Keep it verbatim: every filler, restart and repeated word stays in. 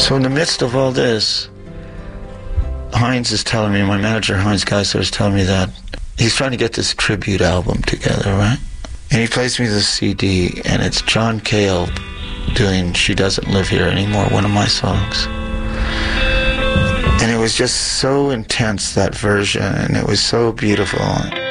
So in the midst of all this, Hines is telling me, my manager Hines Geisler is telling me that he's trying to get this tribute album together, right? And he plays me the C D, and it's John Cale doing She Doesn't Live Here Anymore, one of my songs. And it was just so intense, that version, and it was so beautiful.